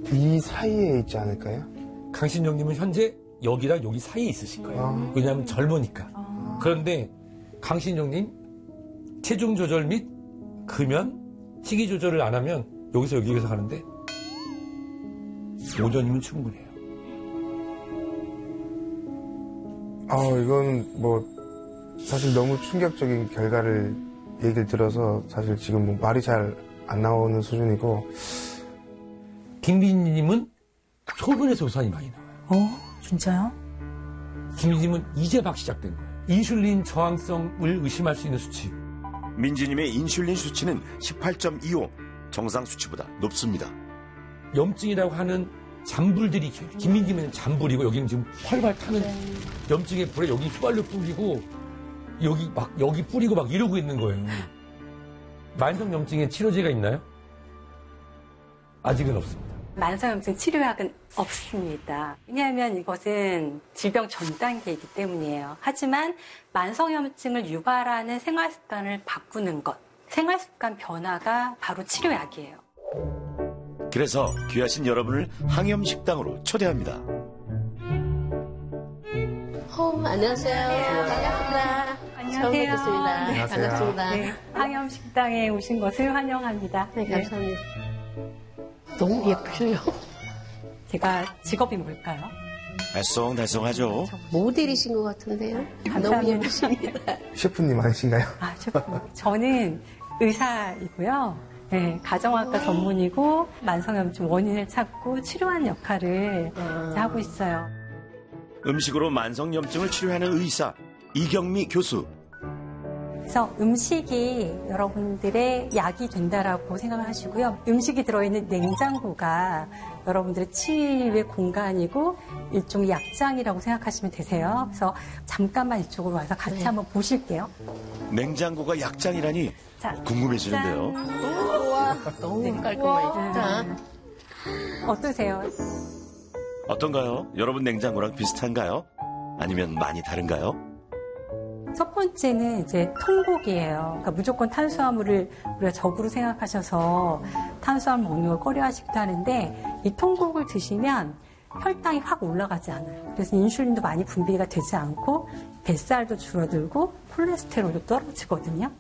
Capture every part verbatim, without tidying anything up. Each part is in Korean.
이 사이에 있지 않을까요? 강신정님은 현재 여기랑 여기 사이에 있으실 거예요. 아. 왜냐하면 젊으니까. 아. 그런데 강신정님 체중 조절 및 금연, 식이 조절을 안 하면 여기서 여기에서 하는데 오전이면 충분해요. 아, 이건 뭐 사실 너무 충격적인 결과를 얘기를 들어서 사실 지금 뭐 말이 잘 안 나오는 수준이고. 김민희님은 소변에서 유산이 많이 나와요. 어? 진짜요? 김민희님은 이제 막 시작된 거예요. 인슐린 저항성을 의심할 수 있는 수치. 민지님의 인슐린 수치는 십팔 점 이오, 정상 수치보다 높습니다. 염증이라고 하는 잔불들이 있어요. 김민희님은 잔불이고 여기는 지금 활발 타는 염증의 불에 여기 휘발유 뿌리고 여기 막 여기 뿌리고 막 이러고 있는 거예요. 만성 염증에 치료제가 있나요? 아직은 없습니다. 만성염증 치료약은 없습니다. 왜냐하면 이것은 질병 전 단계이기 때문이에요. 하지만 만성염증을 유발하는 생활습관을 바꾸는 것, 생활습관 변화가 바로 치료약이에요. 그래서 귀하신 여러분을 항염식당으로 초대합니다. 어, 안녕하세요. 반갑습니다. 처음 뵙겠습니다. 네. 반갑습니다. 네, 항염식당에 오신 것을 환영합니다. 네, 감사합니다. 너무 예쁘셔요. 제가 직업이 뭘까요? 알쏭달쏭하죠. 모델이신 것 같은데요. 너무 감사합니다. 예쁘십니다. 셰프님 아니신가요? 아, 셰프. 저는 의사이고요. 네, 가정학과 전문이고 만성염증 원인을 찾고 치료하는 역할을 아. 하고 있어요. 음식으로 만성염증을 치료하는 의사 이경미 교수. 그래서 음식이 여러분들의 약이 된다라고 생각을 하시고요. 음식이 들어있는 냉장고가 여러분들의 치유의 공간이고 일종의 약장이라고 생각하시면 되세요. 그래서 잠깐만 이쪽으로 와서 같이 네. 한번 보실게요. 냉장고가 약장이라니 자, 궁금해지는데요. 짠. 우와, 너무 깔끔해, 진짜. 어떠세요? 어떤가요? 여러분 냉장고랑 비슷한가요? 아니면 많이 다른가요? 첫 번째는 이제 통곡이에요. 그러니까 무조건 탄수화물을 우리가 적으로 생각하셔서 탄수화물 먹는 걸 꺼려 하시기도 하는데 이 통곡을 드시면 혈당이 확 올라가지 않아요. 그래서 인슐린도 많이 분비가 되지 않고 뱃살도 줄어들고 콜레스테롤도 떨어지거든요.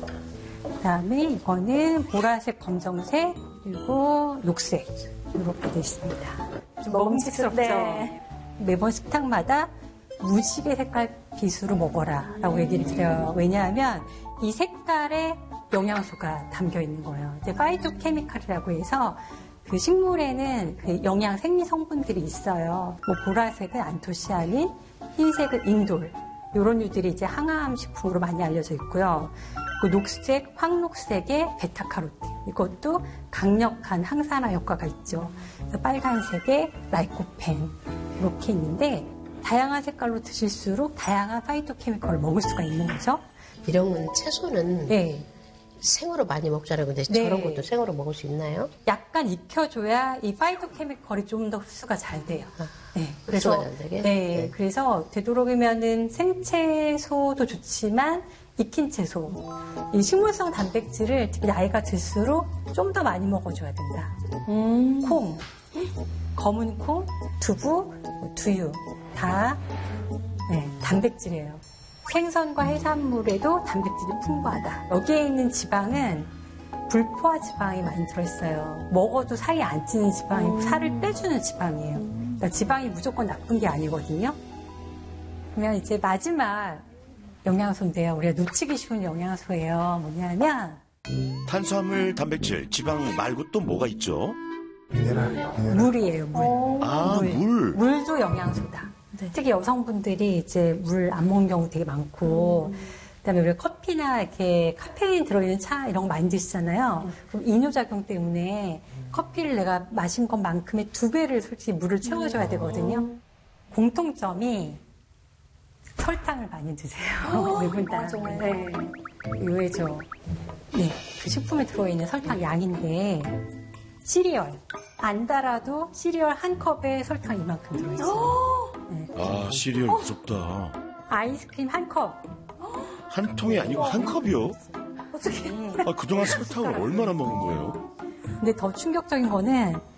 그 다음에 이거는 보라색, 검정색, 그리고 녹색 이렇게 되어 있습니다. 좀 먹음직스럽죠? 네. 매번 식탁마다 무지개 색깔 빗으로 먹어라 라고 얘기를 드려요. 왜냐하면 이 색깔에 영양소가 담겨 있는 거예요. 이제 파이토케미칼이라고 해서 그 식물에는 그 영양 생리 성분들이 있어요. 뭐 보라색은 안토시아닌, 흰색은 인돌. 이런 류들이 이제 항암 식품으로 많이 알려져 있고요. 그 녹색, 황록색의 베타카로틴. 이것도 강력한 항산화 효과가 있죠. 그래서 빨간색의 라이코펜. 이렇게 있는데 다양한 색깔로 드실수록 다양한 파이토케미컬을 먹을 수가 있는 거죠. 이런 건 채소는 네. 생으로 많이 먹잖아요. 근데 네. 저런 것도 생으로 먹을 수 있나요? 약간 익혀줘야 이 파이토케미컬이 좀 더 흡수가 잘 돼요. 아, 네. 흡수가 그래서 잘 되게? 네. 네. 그래서 되도록이면은 생채소도 좋지만 익힌 채소, 이 식물성 단백질을 특히 나이가 들수록 좀 더 많이 먹어줘야 된다. 음. 콩, 검은 콩, 두부, 두유 다 네, 단백질이에요. 생선과 해산물에도 단백질이 풍부하다. 여기에 있는 지방은 불포화 지방이 많이 들어있어요. 먹어도 살이 안 찌는 지방이고 살을 빼주는 지방이에요. 그러니까 지방이 무조건 나쁜 게 아니거든요. 그러면 이제 마지막 영양소인데요. 우리가 놓치기 쉬운 영양소예요. 뭐냐면 탄수화물, 단백질, 지방 말고 또 뭐가 있죠? 미네랄, 미네랄. 물이에요. 물. 아, 물. 물. 물도 영양소다. 특히 여성분들이 이제 물 안 먹는 경우 되게 많고, 그다음에 우리가 커피나 이렇게 카페인 들어있는 차 이런 거 많이 드시잖아요. 그럼 이뇨작용 때문에 커피를 내가 마신 것만큼의 두 배를 솔직히 물을 채워줘야 되거든요. 공통점이 설탕을 많이 드세요. 네 분 다. 네. 의외죠. 네. 그 식품에 들어있는 설탕 양인데, 시리얼. 안 달아도 시리얼 한 컵에 설탕 이만큼 들어있어요. 네. 아, 시리얼 무섭다. 아이스크림 한 컵. 한 통이 아니고 한 컵이요? 어떻게? 아, 그동안 설탕을 얼마나 먹은 거예요? 근데 더 충격적인 거는